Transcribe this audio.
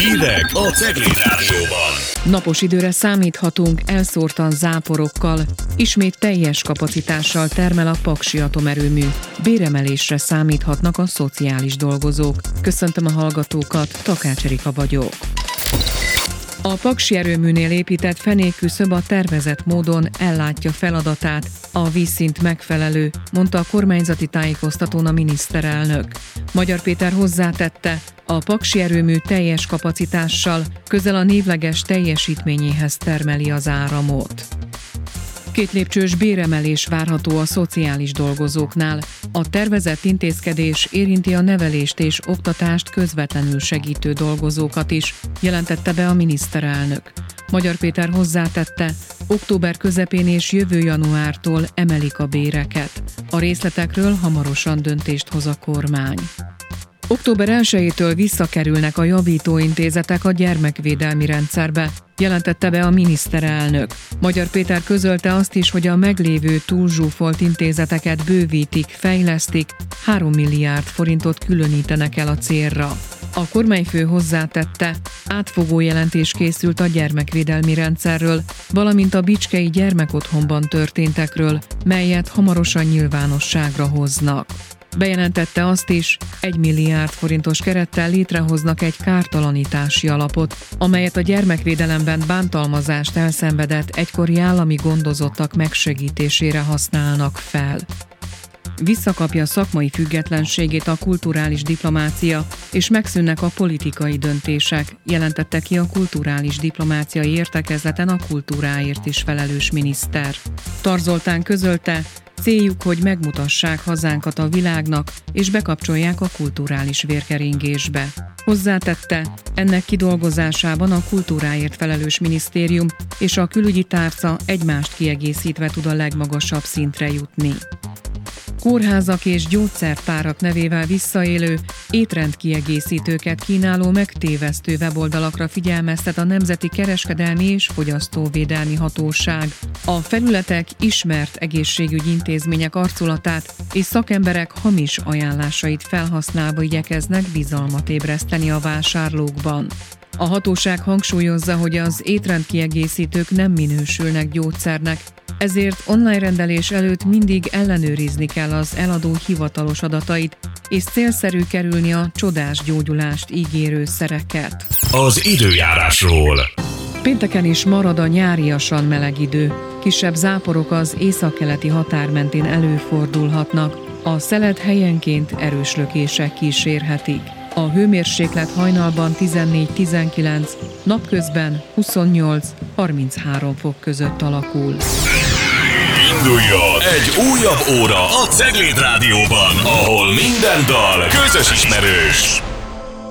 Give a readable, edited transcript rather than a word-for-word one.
Hírek a Cegléd Rádióban. Napos időre számíthatunk elszórtan záporokkal. Ismét teljes kapacitással termel a Paksi atomerőmű. Béremelésre számíthatnak a szociális dolgozók. Köszöntöm a hallgatókat, Takács Erika vagyok. A Paksi erőműnél épített fenékküszöb a tervezett módon ellátja feladatát, a vízszint megfelelő, mondta a kormányzati tájékoztatón a miniszterelnök. Magyar Péter hozzátette, a Paksi erőmű teljes kapacitással, közel a névleges teljesítményéhez termeli az áramot. 2 lépcsős béremelés várható a szociális dolgozóknál. A tervezett intézkedés érinti a nevelést és oktatást közvetlenül segítő dolgozókat is, jelentette be a miniszterelnök. Magyar Péter hozzátette, október közepén és jövő januártól emelik a béreket. A részletekről hamarosan döntést hoz a kormány. Október 1-től visszakerülnek a javítóintézetek a gyermekvédelmi rendszerbe, jelentette be a miniszterelnök. Magyar Péter közölte azt is, hogy a meglévő túlzsúfolt intézeteket bővítik, fejlesztik, 3 milliárd forintot különítenek el a célra. A kormányfő hozzátette, átfogó jelentés készült a gyermekvédelmi rendszerről, valamint a bicskei gyermekotthonban történtekről, melyet hamarosan nyilvánosságra hoznak. Bejelentette azt is, 1 milliárd forintos kerettel létrehoznak egy kártalanítási alapot, amelyet a gyermekvédelemben bántalmazást elszenvedett egykori állami gondozottak megsegítésére használnak fel. Visszakapja szakmai függetlenségét a kulturális diplomácia, és megszűnnek a politikai döntések, jelentette ki a kulturális diplomáciai értekezleten a kultúráért is felelős miniszter. Tarz Zoltán közölte, céljuk, hogy megmutassák hazánkat a világnak, és bekapcsolják a kulturális vérkeringésbe. Hozzátette, ennek kidolgozásában a kultúráért felelős minisztérium és a külügyi tárca egymást kiegészítve tud a legmagasabb szintre jutni. Kórházak és gyógyszertárak nevével visszaélő, étrendkiegészítőket kínáló megtévesztő weboldalakra figyelmeztet a Nemzeti Kereskedelmi és Fogyasztóvédelmi Hatóság. A felületek ismert egészségügyi intézmények arculatát és szakemberek hamis ajánlásait felhasználva igyekeznek bizalmat ébreszteni a vásárlókban. A hatóság hangsúlyozza, hogy az étrendkiegészítők nem minősülnek gyógyszernek, ezért online rendelés előtt mindig ellenőrizni kell az eladó hivatalos adatait, és célszerű kerülni a csodás gyógyulást ígérő szereket. Az időjárásról. Pénteken is marad a nyáriasan meleg idő. Kisebb záporok az északkeleti határ mentén előfordulhatnak. A szelet helyenként erős lökések kísérhetik. A hőmérséklet hajnalban 14-19, napközben 28-33 fok között alakul. Induljon egy újabb óra a Cegléd Rádióban, ahol minden dal közös ismerős.